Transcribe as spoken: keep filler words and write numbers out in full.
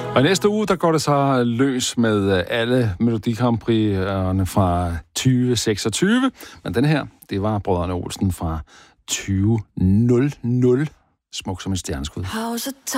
Og næste uge, der går det så løs med alle Melodi Grand Prix'erne fra tyve seksogtyve. Men den her, det var Brødrene Olsen fra tyve nul nul. Smuk som et stjerneskud.